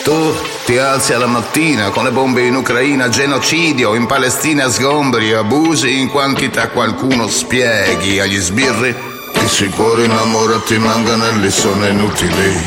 Tu ti alzi alla mattina con le bombe in Ucraina, genocidio, in Palestina sgombri, abusi in quantità, qualcuno spieghi agli sbirri che se i cuori innamorati manganelli sono inutili.